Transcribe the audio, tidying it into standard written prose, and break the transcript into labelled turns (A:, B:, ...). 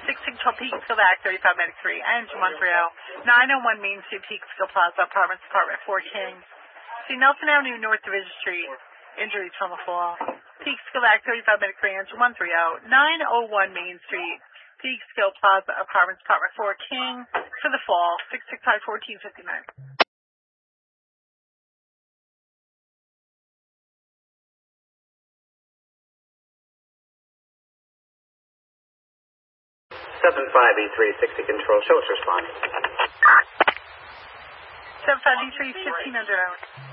A: 6 Peekskill back, 35 Medic 3, engine 130, 901 Main Street, Peekskill Plaza, Apartments, Apartment 4 King. See Nelson Avenue, North Division Street, injuries from a fall. Peekskill back, 35 Medic 3, engine 130, 901 Main Street, Peekskill Plaza, Apartments, Apartment 4 King, for the fall, 665-1459.
B: 75E360 control, show us responding.
A: 75E3, 1500 hours.